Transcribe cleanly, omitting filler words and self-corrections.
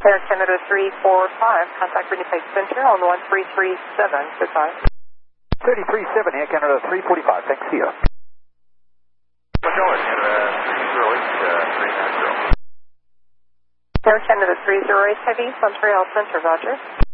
Air Canada 345, contact Winnipeg Center on 1337, goodbye. 337, Air Canada 345, thanks, see you. Canada 308, 390. Air Canada 308 Heavy, Montreal Center, roger.